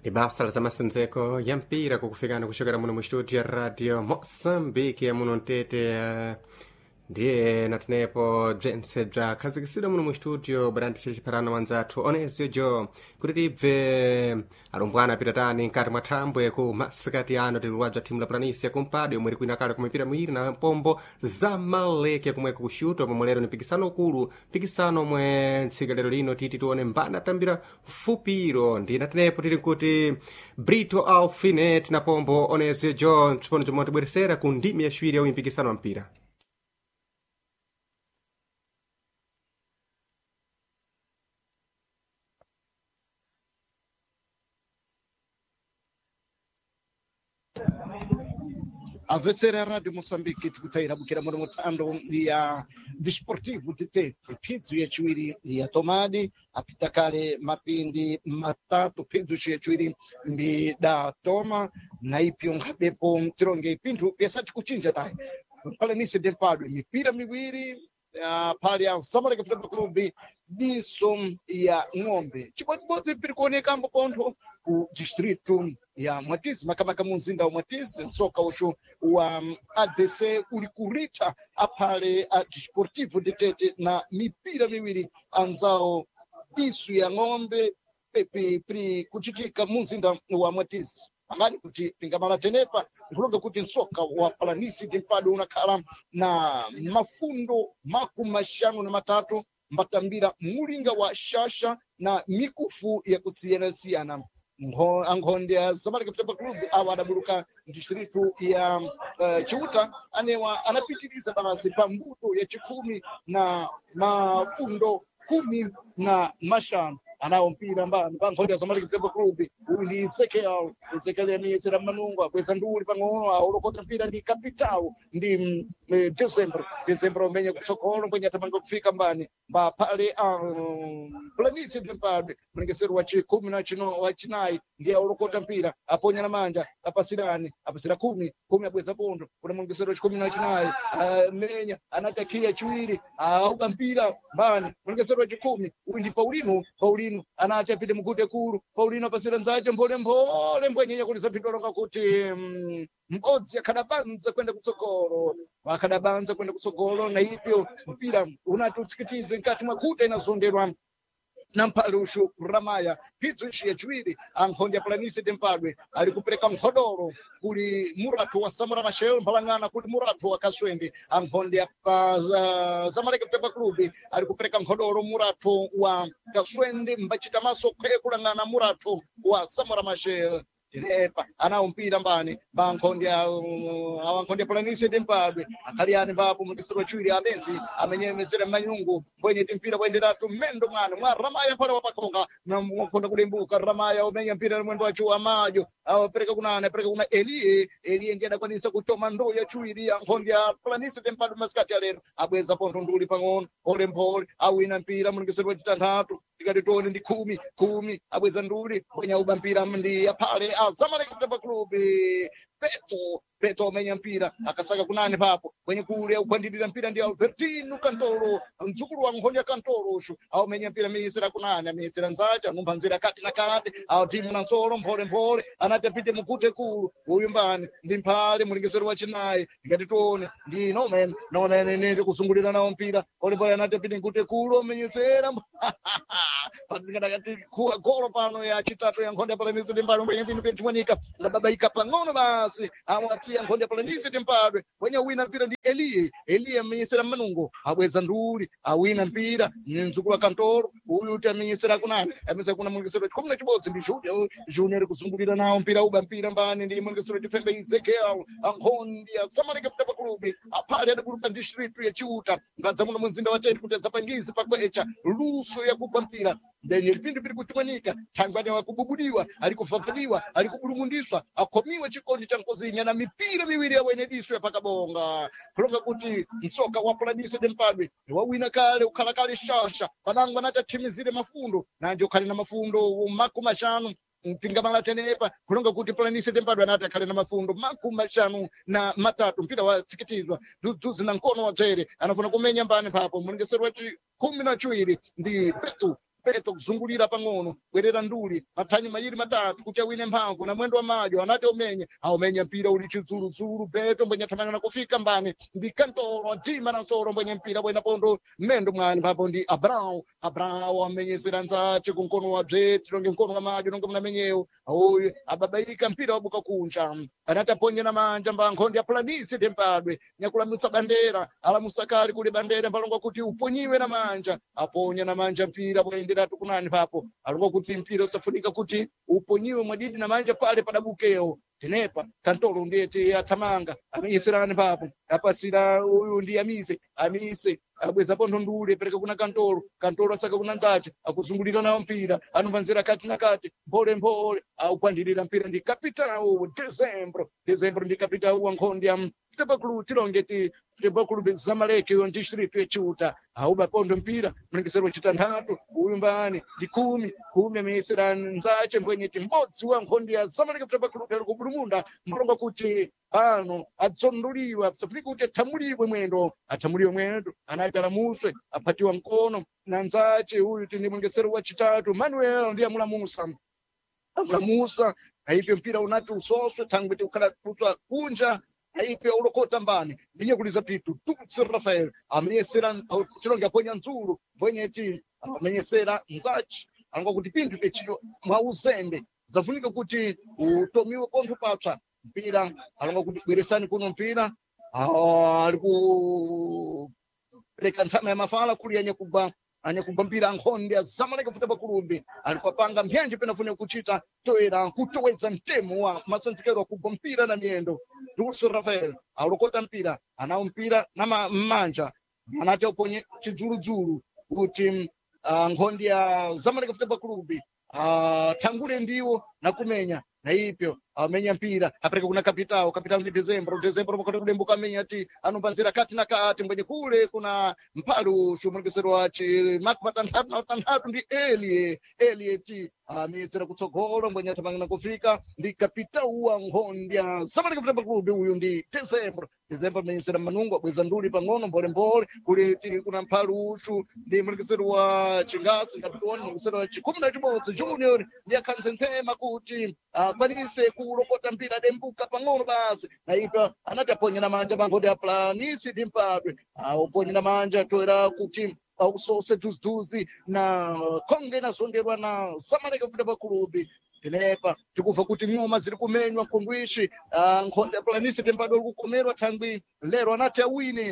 Ni basa la zamasendzeko ya mpira kukufikana kuchokera muno mu studio ya radio Mozambique ya muno ntete ndiye natinepo bzentse bza khazikitsidwa muno mu studio bwananditchera chipharano wanzathu oneziyo jo kuti tibve alumbwana apitatani nkati mwa thambwe ku masikati ano tiliwa bza thimu la planisia kumpadwe omwe likuina kale ku mipira miwiri na mpombo za maleke kumweko kushuto pomwe lero ni mpikisano ukulu mpikisano omwe ntsika lero lino titi tione mbana atambira fupiro ndi natinepo tili kuti Brito Alfinet na pombo oneziyo jo tipono chomwe tibweresera ku ndimi yaciwiri ya uyimpikisano wa mpira. Avesera ya Radio Moçambique tikutaira bukira muno mutando ya desportivo de tete pizzo ya chiwiri ya tomadi apita kale mapindi matatu pizzo ya chiwiri mbi da toma na ipyo ngabepo mtironge pintu yasati kuchinja dai pale nisi dempadwe mipira miwiri pale ya Zamalek Futebol Clube diso ya ng'ombe chibodzi piri kuoneka mbo pontho ku distrito ya Mwatizi makamaka munzinda wa Mwatizi soka usho wa ADC uli kurita apale a Desportivo de Tete na mipira miwiri anzao diso ya ng'ombe pepe pri kuchitika munzinda wa Mwatizi amani kuti pingamala tenepa nkulonga kuti nsoka wa Palanisi Dimpado unakhala na mafundo makumashanu na matatu mbatambira mulinga wa shasha na mikufu ya kusiyana-siyana. Anghonde ya Zamalek Futebol Clube awa adabuluka distritu ya Chiuta anewa anapitiliza balasi pambuto ya chikumi na mafundo 10 anao mpira mbani pankhonde ya Zamalek Futebol Clube uyu ndi Ezekiel yamiyesera manungu akweza nduli pang'ono aulokota mpira ndi kapitao ndi December umenye kutsogolo mbwenye atamanga kufika mbani mba pale Planície Dimpado mlengesero wa chikumi na wachinayi ndiye aulokota mpira aponya na manja apasira 10 abweza pondo kuna mlengesero wa chikumi na wachinayi menya anatakia chiwiri auba mpira mbani mlengesero wa chikumi uyu ndi Paulino anacha pite mukute kuru Paulino pasira nzaje mbole mbwenye kuliza pitolonga kuti mbodzi akadabanza kwenda kutsogolo na ipyo mpira unati utsikitize nkati mwakuta inazonderwa na mpalushu ramaya pizzo ya chiwiri ankhonde ya Planície Dimpado ali kupereka mhodoro kuli muratu wa Samora Machel mpalangana kuli muratu wa Kaswende ankhonde ya Zamalek Futebol Clube ali kupereka mhodoro muratu wa Kaswende mbachita maso kulangana muratu wa Samora Machel Tinepa ana mpira mbani bankhonde ya Planície Dimpado akaliani babu mukisiro chiwiri amenzi amenyemezera manyungu mbwenye timpira bwenderatu mendo mwana mwa ramaya pale wapakonga na mkonda kulimbuka ramaya umenya mpira mwendo wa chuwa majo pereka kuna Elie ndiye adakwanisa kutoma ndo ya chiwiri ya nkhonde ya Planície Dimpado maskati ya lero abweza pontho nduli pang'ono pole awina mpira mukisiro wa chitantatu tikati tone ndi 10 abweza nduli kwenye uba mpira ndi ya pale Zamalek Futebol Clube Peto umenya mpira akasaka kunani papo kwenye kule ukwandirira mpira ndi Albertino Cantoro mzukulu wa nkhonde ya Cantoro ushu aumenya mpira miyisira kunani amiyisira nzacha anumphanzira kati na kati timu na nsolo mpole anati apite mukute kulu uyu mbani ndi mphale mulingesero wa chinayi ngati tione ndi nomen nende kuzungulira nawo mpira pole anati apite mukute kulu amenyesera patikati kuwa golo pano ya chitatu ya nkhonde ya Planície Dimpado mwenye mpino penchimwanika ngababaika pang'ono basi amati ya nkhonde ya Planície Dimpado kwenye wina mpira ndi Elie amenyesera manungo abweza nduli awina mpira mzukulu wa Cantoro uyu uti amenyesera kunani amesa kuna mungesero chikumi na chibodzi ndi Junior kuzungulira nawo mpira uba mpira mbani ndi mungesero chifembe Ezekiel ankhonde ya Zamalek Futebol Clube apale adabuluka distritu ya Chiuta ngadza muno mzinda wa Tete kuti adzapangizi pakwecha luso ya kupa mpira ndeni lipindu pili kutimwanika thangwani wa kububudiwa ali kufafadiwa ali kubulumundiswa akhomiwe chikondi cha Nkozinya na mipira miwiri ya wenediso ya pakabonga kulonga kuti msoka wa Planície Dimpado wawina kale ukhala kale shasha panango anati timizire mafundo nanje ukhali na mafundo makumashanu mpingamala tenepa kulonga kuti Planície Dimpado anati akhale na mafundo makumashanu na matatu mpira watsikitizwa dzuzi na nkono wa dzere anafuna kumenya mbani papo mulingesero wati 12 ndi Petu peto kuzungulira pang'ono bwerera nduli mathanyi mayiri matatu kuti awine mphamvu na mwendo wa madyo anati aumenye mpira uli chidzuludzulu peto mbwenye thamangana kufika mbani ndi kantoro adima na nsoro mbwenye mpira bwena pondo mmendo mwani papo ndi abrao amenyesera nzace kunkono wa bzeti longe mkono wa madyo longe mnamenyewo auyu ababaika mpira wabuka kunja anati aponye na manja mbankhonde ya planisi tempadwe nyakulamusa bandera alamusakali kuli bandera mbalonga kuti uponyiwe na manja aponya na manja mpira bwaenderatu kunani papo alonga kuti mpira usafunika kuti uponyiwe mwadidi na manja pale padabukeo tenepa kantoro ndiyete athamanga amenyeserani papo apasira uyu ndi amise abweza pontho ndule pereka kuna kantoro asaka kuna nzace akuzungulira nawo mpira anomvanzira kati na kati mphole aukwandirira mpira ndi kapitawo dezembro ndi kapitawo wa nkhondi ya Futebol Clube tilongeti Futebol Clube Zamalek yo distrito echuta auba pondo mpira mlengesero chitandatu uyu mbani ndi kumi amesera nzace mbwenyeti mbodzi wa nkhondi ya Zamalek Futebol Clube ali kubulumunda mlonga kuti pano adzonduliwa safunika kuti athamuliwe mwendo anayitalamuswe aphatiwa mkono na nzace uyu tindi mlengesero wa chitatu Manuel ndi amulamusa aipe mpira unati usoswe thangwe ti ukhala kutwa kunja aipe ulokota mbani ndinye kuliza pitu tutsi Rafael amenyesera chilonge aponya nzulu mbwenyeti amenyesera nzace alonga kuti pinthu pechito mwa uzembe zafunika kuti utomiwe pontho papsa mpira alonga kuti bweresani kuno mpira ali kupereka ntsama ya mafala kuli anyakugwa mpira ankhonde ya Zamalek Futebol Clube alipapanga mphenje penafune kuchita toera kutoweza mtemo wa masanzikero akugwa mpira na miyendo Dulce Rafael alokota mpira anawo mpira na mmanja anati uponye chidzuludzulu kuti nkhondi ya Zamalek Futebol Clube thangule ndiwo na kumenya na ipyo amenya mpira apereka kuna kapitao ndi dezembro mukati kulembuka amenya ati anombanzira kati na kati mbwenye kule kuna mpalu shumulekesero waci matanthatu ndi elieti amiyesera kutsogolo mbwenye athamangana kufika ndi kapitao wa nkhondi ya Zamalek Futebol Clube uyu ndi dezembro amenyesera manungo abweza nduli pang'ono mbolembole kuli kuna mpalushu ndi mulekesero wa chingasi ngationi mulekesero wa chikumi na chimodzi junior ndi akhanzentsema kuti akwanise kulokota mpira dembuka pang'ono basi na ipa anati aponye na manja pankhonde ya Planisi timpadwe uponye na manja toera kuti ausose dhuzi na konge inazonderwa na Zamalek Futebol Clube tenepa tikuva kuti ng'oma ziri kumenywa nkundwishi nkhonde ya Planisi timpadwe uri kukomerwa thangwi lero anati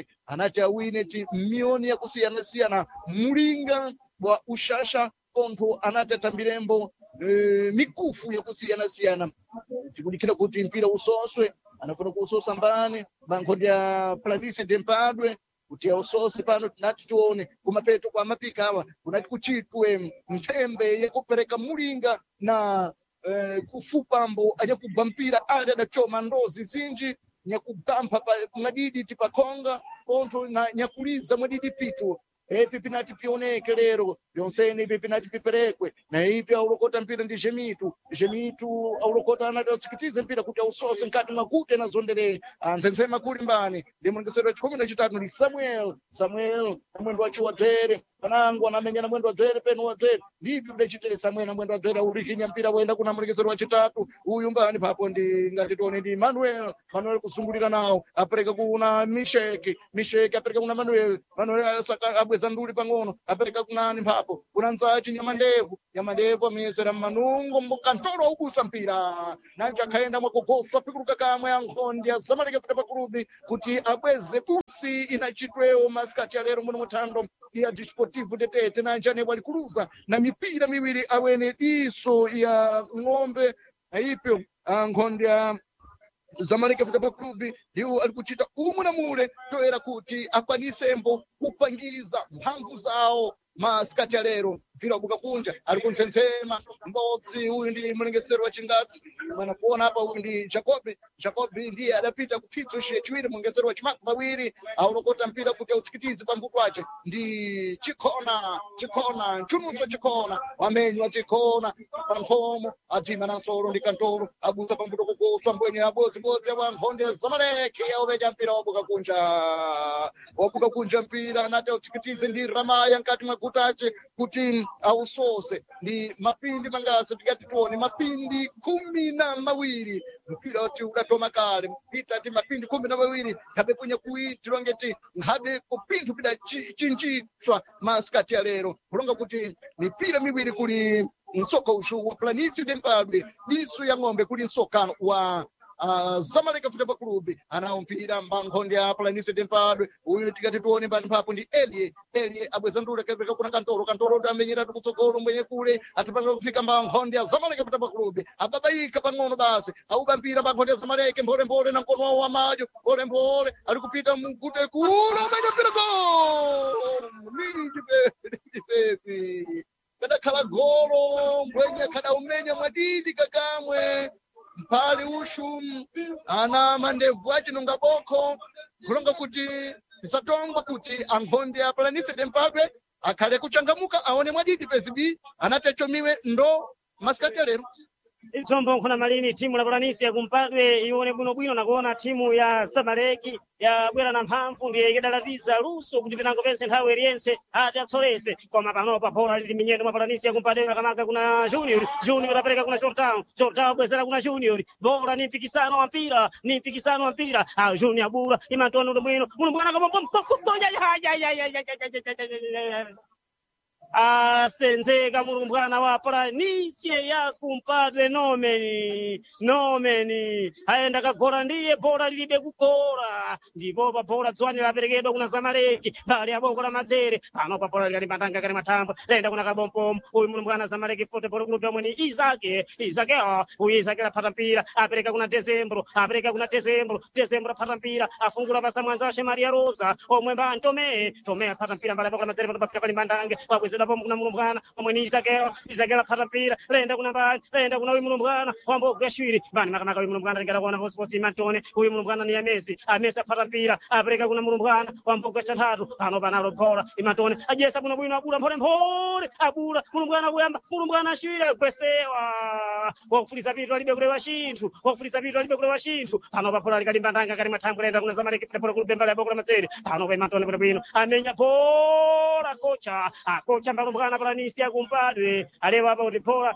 awine ti miyoni yakusiyana-siyana mulinga wa ushasha pontho anati atambirembo mikufu yakusiyana-siyana tikudikira kuti mpira usoswe anafuna kuusosa mbani bankhonde ya Planisi timpadwe kuti ausose pano tinati tione kumapeto kwa mapika awa kunati kuchitwe ntsembe yakupereka mulinga na kufupambo anyakugwa mpira ali adachoma ndozi zinji nyakugampha madidi tipakhonga pontho na nyakuliza mwadidi pitu epi pinati pioneke lero pyonsene ipi pinati piperekwe na ipi aulokota mpira ndi jemitu aulokota anati autsikitize mpira kuti ausose nkati mwakute anazondere anzenzema kuli mbani ndi mulekesero chikumi na chitatu ndi Samuel na mwendo wace wa dzere panango anamenya na mwendo wa dzere penu wa dzere ndipi udachitire Samuel na mwendo wa dzere aurikinya mpira wenda kuna mulekesero wachitatu uyu mbani papo ndi ngati tione ndi Manuel kusungulira nawo apereka kuna Misheki apereka kuna Manuel abweza nduli pang'ono apereka kunani mphapo kuna nzaci nyamandevu amiyesera manungo mbukantoro aubusa mpira nanje akhaenda mwakugoswa pikuluka kamwe ankhondi ya Zamalek Futebol Clube kuti abweze busi inachitwewo masikati ya lero muno muthando ya Desportivo de Tete nanje anepo ali kuluza na mipira miwiri awene diso ya ng'ombe aipyo ankhondi ya Zamalek Futebol Clube ndiwo ali kuchita umwe na mule toera kuti akwanisembo kupangiza mphamvu zawo masikati ya lero mpira wabuka kunja ali kuntsensema mbodzi uyu ndi mulekesero wa chingazi mana kuona hapa uyu ndi Jacobi ndiye adapita kupitso chiwiri mulekesero wa chimaku mawiri aulokota mpira kuti autsikitize pambuto wace ndi chikona nchununso chikona wamenywa chikona pankhomo adima na nsoro ndi kantoro abusa pambuto kugoswa mbwenye abodzibodzi wa nkhonde ya Zamalek aumeja mpira wabuka kunja mpira anati autsikitize ndi Ramaya nkati mwagutace kuti ausose ndi mapindi mangazi tikati tione mapindi 12 mpira wati udatoma kale mpita mapindi 12 ngabe kunya kuitilongeti ngabe kupinthu pida chinjitswa masikati ya lero kulonga kuti mipira miwiri kuli msoka ushu wa Planície de Mpadwe diso ya ng'ombe kuli msokano wa Zamalek Football Club anawo mpira mbankhonde ya Planície de Mpadwe uyu tikati tuone mbani papo ndi Elie abweza ndule kebeka kuna kantoro amenyera kutsogolo mwenye kule atapanga kufika mbankhonde ya Zamalek Football Club ababaika pang'ono basi auba mpira mbankhonde ya Zamalek mbole na mkono wa majo mbole ali kupita mkute kula mwenye mpira gol nindi baby kada khala golo mbwenye kada umenya mwadidi kakamwe mpali ushu ana mandevu achi nunga boko kulonga kuti isatongwa kuti ankhonde ya Planície de Mpadwe akhale kuchangamuka aone mwadidi pezibi anatechomiwe ndo masikati lero Itsombo nkuna malini timu la Planície kumpadwe ione bwino na kuona timu ya Zamalek ya bwera na mphamvu ndiye ikidalatiza luso kuti pinango pense nthawi iliyense ati atsolese koma panopa bola lili minyendo mwa Planície kumpadwe akamaka kuna Junior apereka kuna Shortown bwezera kuna Junior bola ni mpikisano wa mpira Junior abula imantona ndo bwino mulumwana kama asenzeka mulumbwana wa Planície ya kumpadwe nomeni aenda kagora ndiye bola lilibe kugora ndipo pa bola dzwani laperekedwa kuna Zamalek bali ya boko la madzere pano pa bola likali matanga kali mathamba lenda kuna kabompomo uyu mulumbwana Zamalek Football Club yamweni Isake uyu Isake lapata mpira apereka kuna Dezembro apata mpira afungula basa mwanzashe Maria Rosa omwe mba Tome apata mpira mbali ya boko la madzere pano pa mandange wabwezera kuna mulumbwana omweni Isake lapata mpira lenda kuna uyu mulumbwana wambo gashwiri bani makamaka uyu mulumbwana ligala kuona posi Mantone uyu mulumbwana ni Amesi apata mpira apereka kuna mulumbwana wambo gashatatu pano panalo bola Imantone ajesa bwino abula mpole abula mulumbwana kuyamba mulumbwana ashwira kwesewa wakufuliza vitu alibe kulewa chinthu pano papola likali mbandanga kali mathambwe lenda kuna Zamalek Football Club mbali ya boko la madzere pano pa Imantone bwino amenya bola kocha mulumbwana Planície kumpadwe alewa apa kuti bola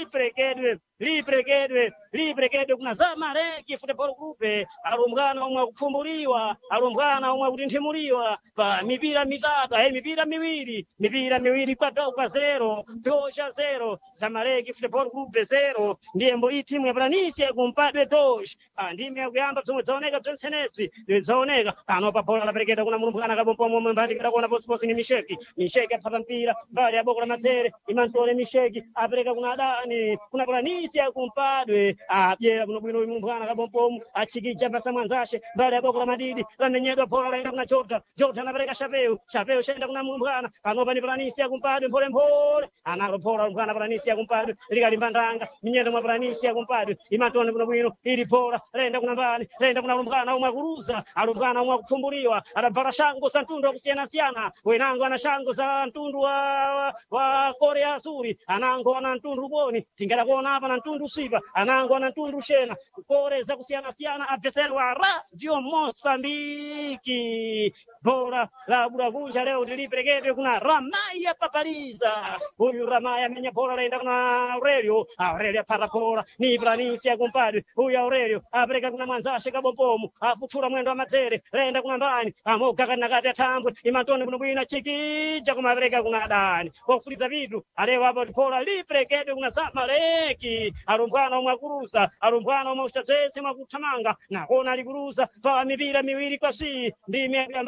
liprekedwe kuna Zamalek Football Club alumbwana omwe akufumbuliwa alumbwana omwe akutinthimulirwa pa mipira mitatu mipira miwiri kwa 0 tosha 0 Zamalek Football Club 0 ndiye mbo timu ya Planície kumpadwe tosha ndime yakuyamba zomwe zaoneka zonsenezi zaoneka pano pa bola laperekedwa kuna mulumbwana kabompomo omwe mbandikira kuona posiposi ni Misheki apata mpira mbali ya boko la madzere Imantone Misheki apereka kuna Adani kuna Planície kumpadwe abyera kuno bwino mulumbwana kabompomo achikija basa mwanzashe mbali ya boko la madidi lamenyedwa bola laenda kuna Jordan apereka Chapeu shenda kuna mulumbwana panopa ni Planície kumpadwe mpole analo bola mulumbwana Planície kumpadwe likali mbandanga minyendo mwa Planície kumpadwe Imantone kuno bwino ili bola lenda kuna mulumbwana omwe akuruza alumbwana omwe akufumbuliwa adavala shango za mtundu wakusiyana wenango ana shango za mtundu wa Korea Azuri anango ana mtundu boni tingala kuona apa na mtundu sipa anango ana mtundu shena kore za kusiyana adversary wa Radio Mosambiki bola la Buragunja leo liliperekedwe kuna Ramaya Papaliza huyu Ramaya menya bola lenda kuna Aurelio apata bola ni Planície kumpadwe huyu Aurelio apereka kuna mwanzashe kabompomo afutura mwendo wa madzere lenda kuna mbani amoga nakati atambwe Imantone kuno bwino chikija kumapereka kuna Adani wakufuliza vitu alewa apo bola liperekedwe kuna Zamalek alumbwana omwe akuruza alumbwana omwe ustadzese mwakuthamanga nakuona alikuruza pa mipira miwiri kwa ndime